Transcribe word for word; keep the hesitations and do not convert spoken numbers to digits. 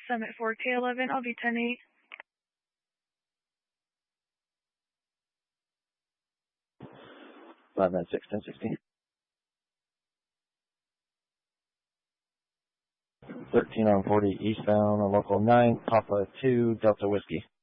Summit four K eleven, I'll be ten eight. five nine six, ten sixteen. thirteen on forty eastbound on local nine, Papa two, Delta Whiskey.